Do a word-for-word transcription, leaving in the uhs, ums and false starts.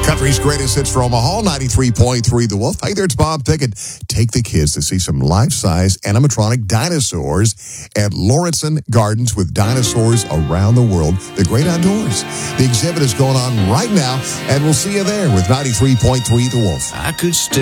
Country's greatest hits for Omaha, ninety-three point three The Wolf. Hey there, it's Bob Pickett. Take the kids to see some life-size animatronic dinosaurs at Lawrenson Gardens with dinosaurs around the world. The great outdoors. The exhibit is going on right now, and we'll see you there with ninety-three point three The Wolf. I could stay